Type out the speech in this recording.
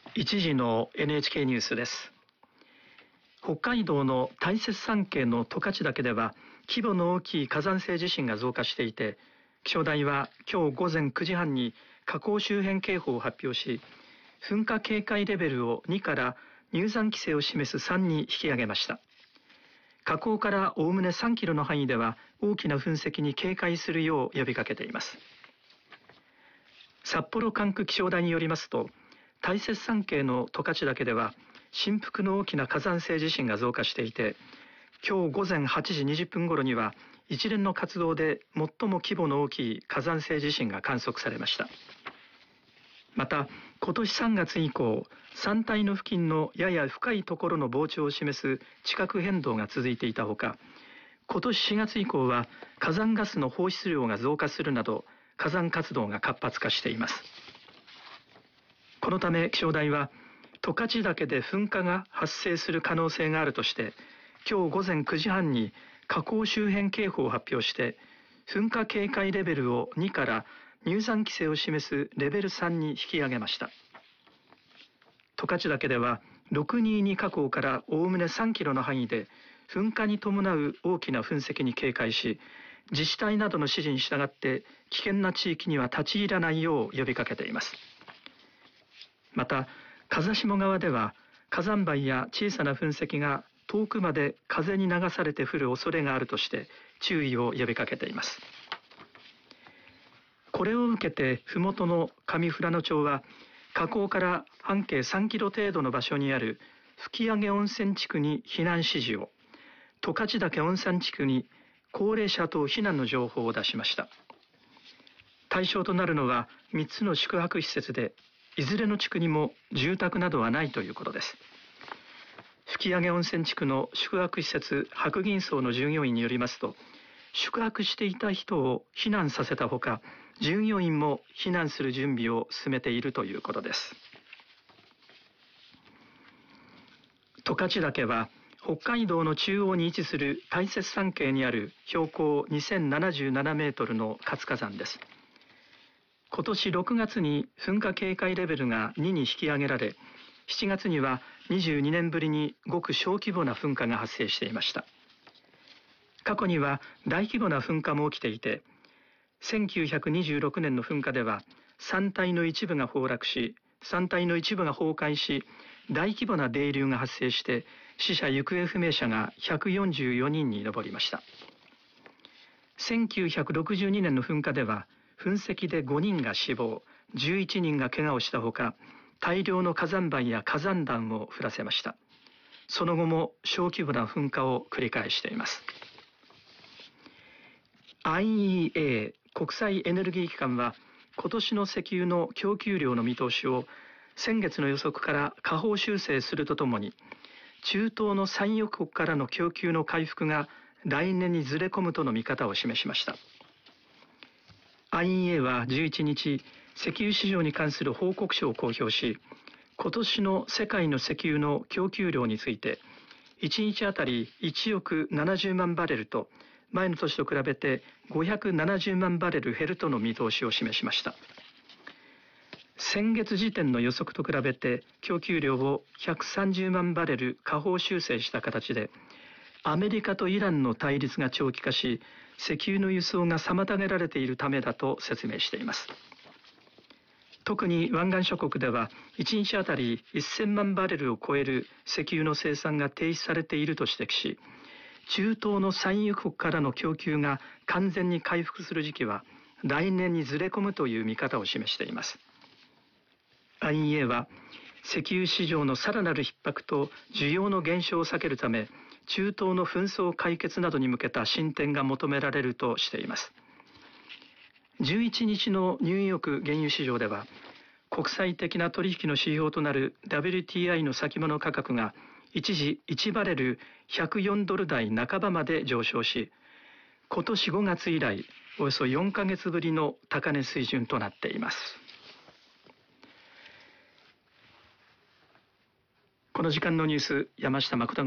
1時の NHK ニュースです。北海道の大雪山系の十勝岳では規模の大きい火山性地震が増加していて、気象台は今日午前9時半に火口周辺警報を発表し、噴火警戒レベルを2から入山規制を示す3に引き上げました。火口からおおむね3キロの範囲では大きな噴石に警戒するよう呼びかけています。札幌管区気象台によりますと、大雪山系の十勝岳では振幅の大きな火山性地震が増加していて、今日午前8時20分頃には一連の活動で最も規模の大きい火山性地震が観測されました。また今年3月以降、山体の付近のやや深いところの膨張を示す地殻変動が続いていたほか、今年4月以降は火山ガスの放出量が増加するなど火山活動が活発化しています。このため気象台は十勝岳で噴火が発生する可能性があるとして、今日午前9時半に火口周辺警報を発表して、噴火警戒レベルを2から入山規制を示すレベル3に引き上げました。十勝岳では622火口からおおむね3キロの範囲で噴火に伴う大きな噴石に警戒し、自治体などの指示に従って危険な地域には立ち入らないよう呼びかけています。また風下側では火山灰や小さな噴石が遠くまで風に流されて降る恐れがあるとして注意を呼びかけています。これを受けて麓の上富良野町は火口から半径3キロ程度の場所にある吹上温泉地区に避難指示を、十勝岳温泉地区に高齢者等避難の情報を出しました。対象となるのは3つの宿泊施設で、いずれの地区にも住宅などはないということです。吹上温泉地区の宿泊施設白銀荘の従業員によりますと、宿泊していた人を避難させたほか、従業員も避難する準備を進めているということです。十勝岳は北海道の中央に位置する大雪山系にある標高2077メートルの活火山です。今年6月に噴火警戒レベルが2に引き上げられ、7月には22年ぶりにごく小規模な噴火が発生していました。過去には大規模な噴火も起きていて、1926年の噴火では山体の一部が崩壊し、大規模な泥流が発生して死者行方不明者が144人に上りました。1962年の噴火では噴石で5人が死亡、11人が怪我をしたほか、大量の火山灰や火山弾を降らせました。その後も小規模な噴火を繰り返しています。IEA 国際エネルギー機関は今年の石油の供給量の見通しを先月の予測から下方修正するとともに、中東の産油国からの供給の回復が来年にずれ込むとの見方を示しました。IEA は11日、石油市場に関する報告書を公表し、今年の世界の石油の供給量について、1日あたり1億70万バレルと、前の年と比べて570万バレル減るとの見通しを示しました。先月時点の予測と比べて供給量を130万バレル下方修正した形で、アメリカとイランの対立が長期化し、石油の輸送が妨げられているためだと説明しています。特に湾岸諸国では1日あたり1000万バレルを超える石油の生産が停止されていると指摘し、中東の産油国からの供給が完全に回復する時期は来年にずれ込むという見方を示しています。IEA は石油市場のさらなる逼迫と需要の減少を避けるため、中東の紛争解決などに向けた進展が求められるとしています。11日のニューヨーク原油市場では、国際的な取引の指標となる WTI の先物価格が一時1バレル104ドル台半ばまで上昇し、今年5月以来およそ4ヶ月ぶりの高値水準となっています。この時間のニュース、山下誠が